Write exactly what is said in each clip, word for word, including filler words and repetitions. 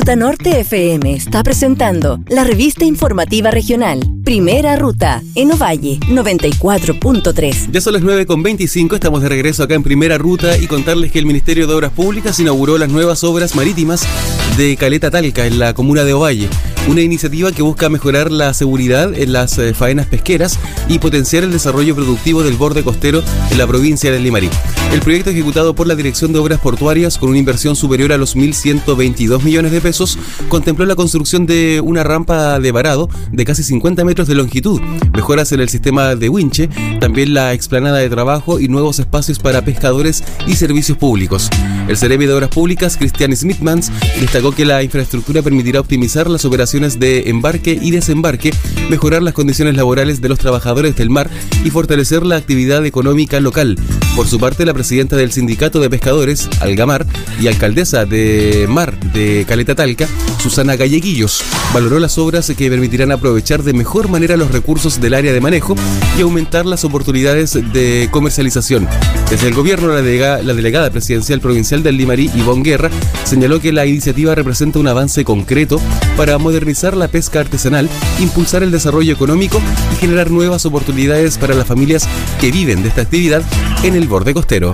Ruta Norte F M está presentando la revista informativa regional Primera Ruta en Ovalle noventa y cuatro punto tres. Ya son las nueve con veinticinco, estamos de regreso acá en Primera Ruta y contarles que el Ministerio de Obras Públicas inauguró las nuevas obras marítimas de Caleta Talca en la comuna de Ovalle. Una iniciativa que busca mejorar la seguridad en las eh, faenas pesqueras y potenciar el desarrollo productivo del borde costero en la provincia del Limarí. El proyecto, ejecutado por la Dirección de Obras Portuarias con una inversión superior a los mil ciento veintidós millones de pesos, contempló la construcción de una rampa de varado de casi cincuenta metros de longitud, mejoras en el sistema de winche, también la explanada de trabajo y nuevos espacios para pescadores y servicios públicos. El Seremi de Obras Públicas, Cristian Smithmans, destacó que la infraestructura permitirá optimizar las operaciones de embarque y desembarque, mejorar las condiciones laborales de los trabajadores del mar y fortalecer la actividad económica local. Por su parte, la presidenta del Sindicato de Pescadores, Algamar, y alcaldesa de Mar de Caleta Talca, Susana Galleguillos, valoró las obras que permitirán aprovechar de mejor manera los recursos del área de manejo y aumentar las oportunidades de comercialización. Desde el gobierno, la delegada, la delegada presidencial provincial del Limarí, Ivonne Guerra, señaló que la iniciativa representa un avance concreto para modernizar la pesca artesanal, impulsar el desarrollo económico y generar nuevas oportunidades para las familias que viven de esta actividad en el borde costero.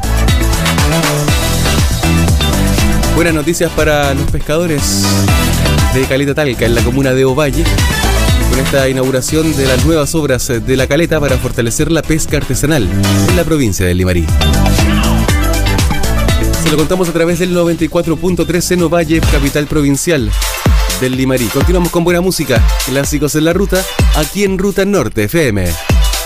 Buenas noticias para los pescadores de Caleta Talca en la comuna de Ovalle, con esta inauguración de las nuevas obras de la caleta para fortalecer la pesca artesanal en la provincia del Limarí. Se lo contamos a través del noventa y cuatro punto tres en Ovalle, capital provincial del Limarí. Continuamos con buena música, clásicos en la ruta, aquí en Ruta Norte F M.